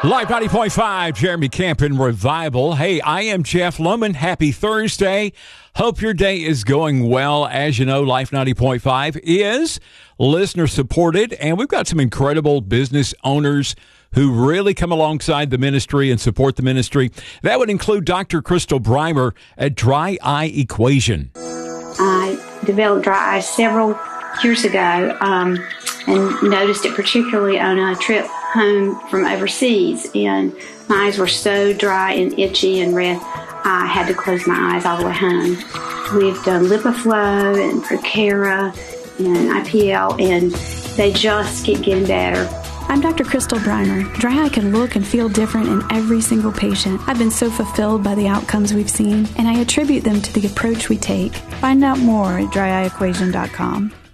Live 90.5, Jeremy Campen Revival. Hey, I am Jeff Lohman. Happy Thursday. Hope your day is going well. As you know, Life 90.5 is listener supported, and we've got some incredible business owners who really come alongside the ministry and support the ministry. That would include Dr. Crystal Breimer at Dry Eye Equation. I developed dry eye several years ago and noticed it particularly on a trip home from overseas, and my eyes were so dry and itchy and red I had to close my eyes all the way home. We've done LipiFlow and Procera and IPL, and they just keep getting better. I'm Dr. Crystal Breimer. Dry eye can look and feel different in every single patient. I've been so fulfilled by the outcomes we've seen, and I attribute them to the approach we take. Find out more at dryeyequation.com.